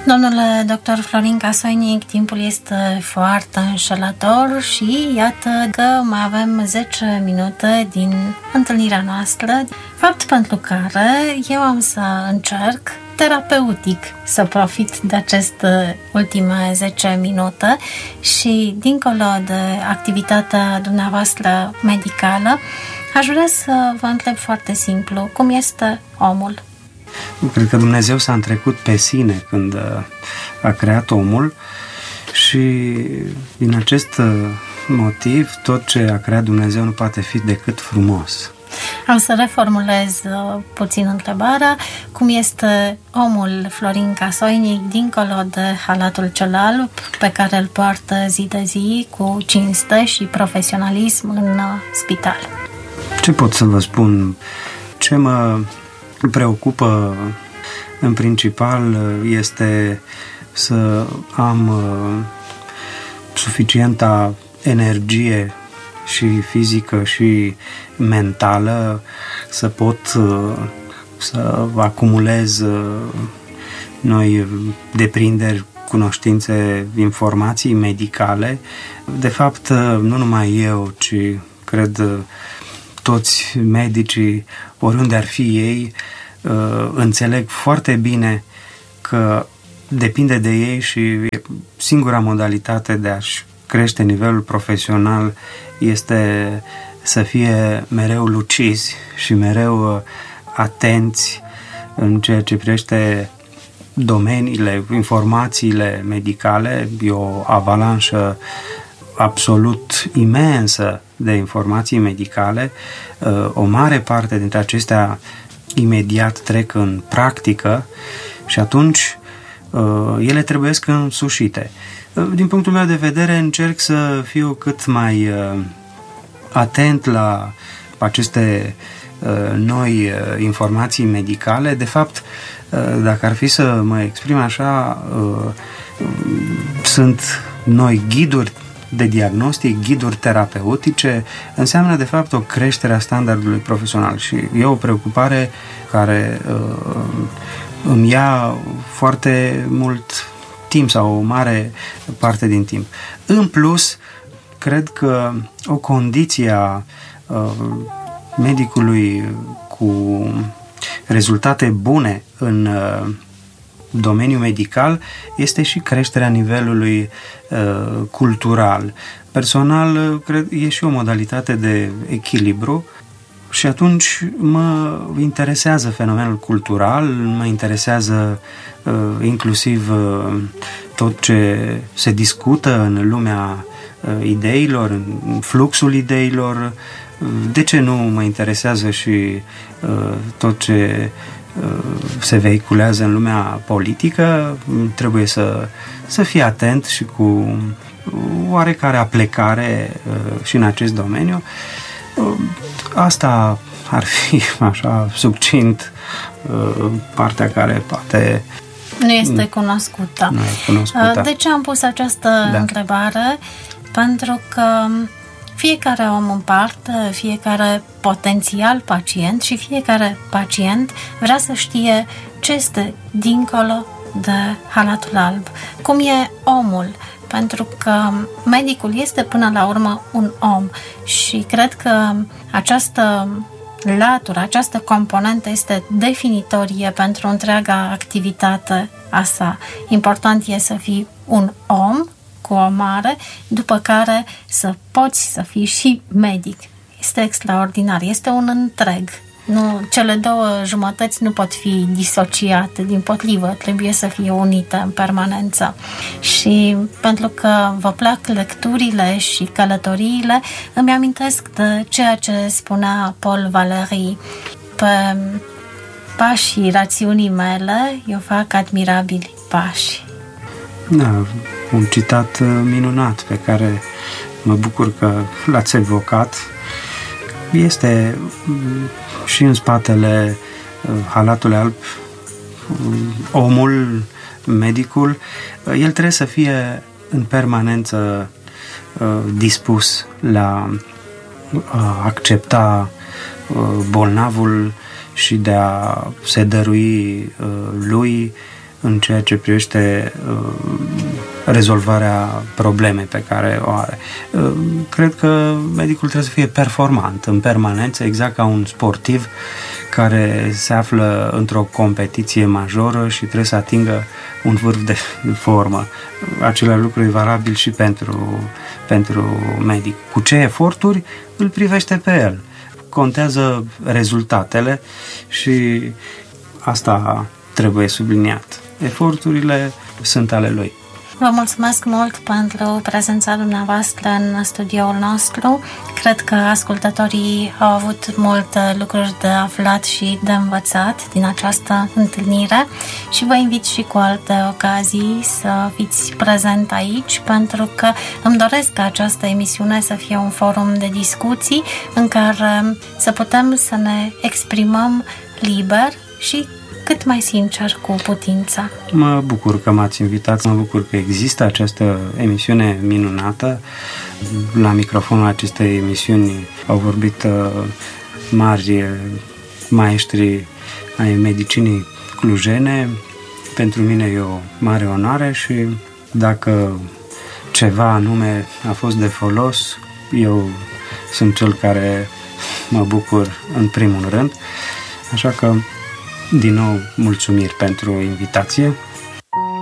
Domnule doctor Florin Casoinic, timpul este foarte înșelător și iată că mai avem 10 minute din întâlnirea noastră, fapt pentru care eu am să încerc terapeutic să profit de aceste ultime 10 minute și, dincolo de activitatea dumneavoastră medicală, aș vrea să vă întreb foarte simplu, cum este omul? Cred că Dumnezeu s-a întrecut pe sine când a creat omul și din acest motiv tot ce a creat Dumnezeu nu poate fi decât frumos. Am să reformulez puțin întrebarea. Cum este omul Florin Casoinic dincolo de halatul cel alb pe care îl poartă zi de zi cu cinste și profesionalism în spital? Ce pot să vă spun? Ce mă preocupă în principal este să am suficientă energie și fizică și mentală să pot să acumulez noi deprinderi, cunoștințe, informații medicale. De fapt, nu numai eu, ci cred toți medicii, oriunde ar fi ei, înțeleg foarte bine că depinde de ei și singura modalitate de a-și crește nivelul profesional este să fie mereu lucizi și mereu atenți în ceea ce privește domeniile, informațiile medicale. E o avalanșă absolut imensă de informații medicale. O mare parte dintre acestea imediat trec în practică și atunci ele trebuiesc însușite. Din punctul meu de vedere, încerc să fiu cât mai atent la aceste noi informații medicale. De fapt, dacă ar fi să mă exprim așa, sunt noi ghiduri de diagnostic, ghiduri terapeutice, înseamnă de fapt o creștere a standardului profesional și e o preocupare care îmi ia foarte mult timp sau o mare parte din timp. În plus, cred că o condiție a medicului cu rezultate bune în domeniul medical este și creșterea nivelului cultural. Personal, cred, e și o modalitate de echilibru și atunci mă interesează fenomenul cultural, mă interesează inclusiv tot ce se discută în lumea ideilor, în fluxul ideilor. De ce nu mă interesează și tot ce se vehiculează în lumea politică? Trebuie să fii atent și cu oarecare aplecare și în acest domeniu. Asta ar fi așa succint partea care poate nu este cunoscută. Nu e cunoscută. De ce am pus această întrebare? Pentru că fiecare om în parte, fiecare potențial pacient și fiecare pacient vrea să știe ce este dincolo de halatul alb. Cum e omul? Pentru că medicul este până la urmă un om și cred că această latură, această componentă este definitorie pentru întreaga activitate a sa. Important e să fii un om cu o mare, după care să poți să fii și medic. Este extraordinar, este un întreg. Nu, cele două jumătăți nu pot fi disociate, dimpotrivă, trebuie să fie unite în permanență. Și pentru că vă plac lecturile și călătoriile, îmi amintesc de ceea ce spunea Paul Valéry: pe pașii rațiunii mele, eu fac admirabili pași. Da, un citat minunat pe care mă bucur că l-ați evocat. Este și în spatele halatului alb omul, medicul. El trebuie să fie în permanență dispus la a accepta bolnavul și de a se dărui lui în ceea ce privește rezolvarea problemei pe care o are. Cred că medicul trebuie să fie performant în permanență, exact ca un sportiv care se află într-o competiție majoră și trebuie să atingă un vârf de formă. Același lucru e valabil și pentru medic. Cu ce eforturi îl privește pe el. Contează rezultatele și asta trebuie subliniat. Eforturile sunt ale lui. Vă mulțumesc mult pentru prezența dumneavoastră în studioul nostru. Cred că ascultătorii au avut multe lucruri de aflat și de învățat din această întâlnire și vă invit și cu alte ocazii să fiți prezent aici, pentru că îmi doresc ca această emisiune să fie un forum de discuții în care să putem să ne exprimăm liber și cât mai sincer cu putință. Mă bucur că m-ați invitat, mă bucur că există această emisiune minunată. La microfonul acestei emisiuni au vorbit mari maestri ai medicinii clujene. Pentru mine e o mare onoare și dacă ceva anume a fost de folos, eu sunt cel care mă bucur în primul rând. Așa că din nou, mulțumiri pentru invitație.